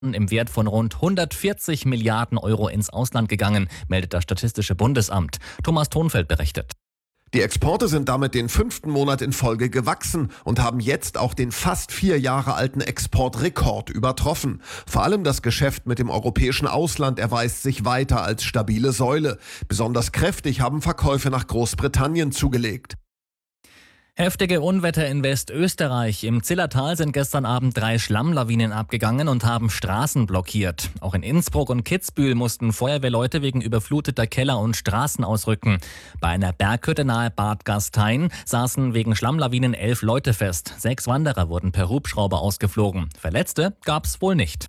im Wert von rund 140 Milliarden Euro ins Ausland gegangen, meldet das Statistische Bundesamt. Thomas Thonfeld berichtet. Die Exporte sind damit den 5. Monat in Folge gewachsen und haben jetzt auch den fast 4 Jahre alten Exportrekord übertroffen. Vor allem das Geschäft mit dem europäischen Ausland erweist sich weiter als stabile Säule. Besonders kräftig haben Verkäufe nach Großbritannien zugelegt. Heftige Unwetter in Westösterreich. Im Zillertal sind gestern Abend 3 Schlammlawinen abgegangen und haben Straßen blockiert. Auch in Innsbruck und Kitzbühel mussten Feuerwehrleute wegen überfluteter Keller und Straßen ausrücken. Bei einer Berghütte nahe Bad Gastein saßen wegen Schlammlawinen 11 Leute fest. 6 Wanderer wurden per Hubschrauber ausgeflogen. Verletzte gab's wohl nicht.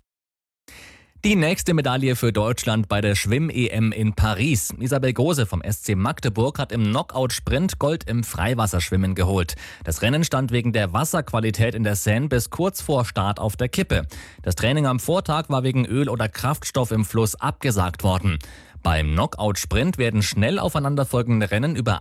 Die nächste Medaille für Deutschland bei der Schwimm-EM in Paris. Isabel Gose vom SC Magdeburg hat im Knockout-Sprint Gold im Freiwasserschwimmen geholt. Das Rennen stand wegen der Wasserqualität in der Seine bis kurz vor Start auf der Kippe. Das Training am Vortag war wegen Öl oder Kraftstoff im Fluss abgesagt worden. Beim Knockout-Sprint werden schnell aufeinanderfolgende Rennen über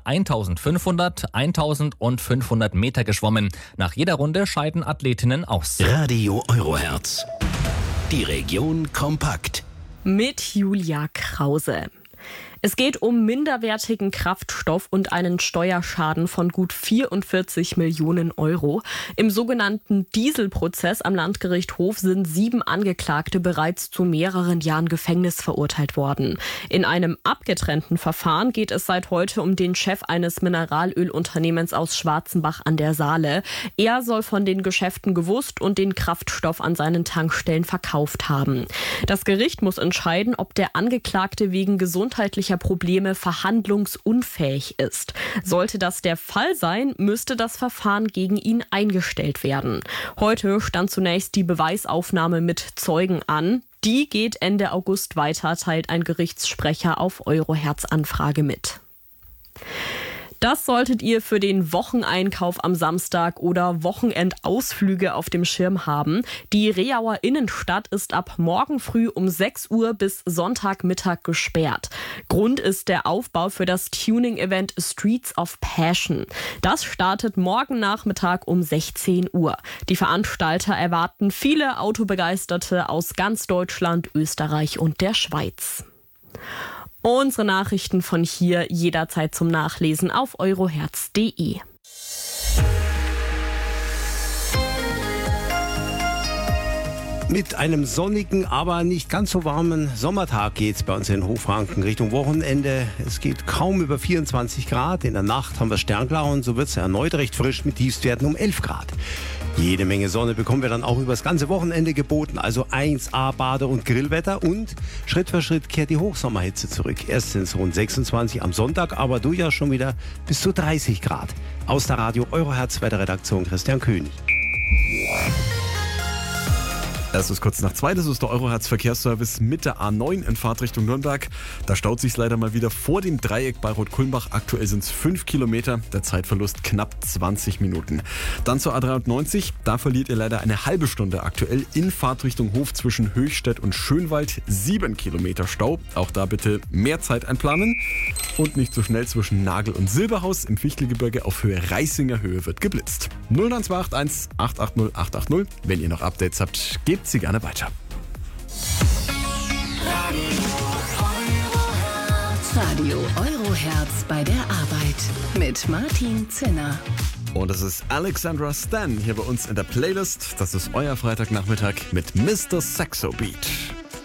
1500, 1000 und 500 Meter geschwommen. Nach jeder Runde scheiden Athletinnen aus. Radio Eurohertz. Die Region kompakt. Mit Julia Krause. Es geht um minderwertigen Kraftstoff und einen Steuerschaden von gut 44 Millionen Euro. Im sogenannten Dieselprozess am Landgericht Hof sind 7 Angeklagte bereits zu mehreren Jahren Gefängnis verurteilt worden. In einem abgetrennten Verfahren geht es seit heute um den Chef eines Mineralölunternehmens aus Schwarzenbach an der Saale. Er soll von den Geschäften gewusst und den Kraftstoff an seinen Tankstellen verkauft haben. Das Gericht muss entscheiden, ob der Angeklagte wegen gesundheitlicher Probleme verhandlungsunfähig ist. Sollte das der Fall sein, müsste das Verfahren gegen ihn eingestellt werden. Heute stand zunächst die Beweisaufnahme mit Zeugen an. Die geht Ende August weiter, teilt ein Gerichtssprecher auf Eurohertz Anfrage mit. Das solltet ihr für den Wocheneinkauf am Samstag oder Wochenendausflüge auf dem Schirm haben. Die Reauer Innenstadt ist ab morgen früh um 6 Uhr bis Sonntagmittag gesperrt. Grund ist der Aufbau für das Tuning-Event Streets of Passion. Das startet morgen Nachmittag um 16 Uhr. Die Veranstalter erwarten viele Autobegeisterte aus ganz Deutschland, Österreich und der Schweiz. Unsere Nachrichten von hier jederzeit zum Nachlesen auf eurohertz.de. Mit einem sonnigen, aber nicht ganz so warmen Sommertag geht's bei uns in Hochfranken Richtung Wochenende. Es geht kaum über 24 Grad. In der Nacht haben wir sternklar und so wird es erneut recht frisch mit Tiefstwerten um 11 Grad. Jede Menge Sonne bekommen wir dann auch über das ganze Wochenende geboten. Also 1A Bade- und Grillwetter und Schritt für Schritt kehrt die Hochsommerhitze zurück. Erst sind es rund 26 am Sonntag, aber durchaus schon wieder bis zu 30 Grad. Aus der Radio Eurohertz Wetterredaktion Christian König. Es ist kurz nach 2, das ist der Eurohertz Verkehrsservice mit der A9 in Fahrtrichtung Nürnberg. Da staut sich leider mal wieder vor dem Dreieck bei Rot-Kulmbach. Aktuell sind es 5 Kilometer, der Zeitverlust knapp 20 Minuten. Dann zur A93, da verliert ihr leider eine halbe Stunde aktuell in Fahrtrichtung Hof zwischen Höchstädt und Schönwald. 7 Kilometer Stau, auch da bitte mehr Zeit einplanen. Und nicht so schnell zwischen Nagel und Silberhaus im Fichtelgebirge auf Höhe Reißinger Höhe wird geblitzt. 09281 880 880, wenn ihr noch Updates habt, gebt sie gerne weiter. Radio Eurohertz bei der Arbeit mit Martin Zinner. Und das ist Alexandra Stan hier bei uns in der Playlist. Das ist euer Freitagnachmittag mit Mr. Saxo Beat.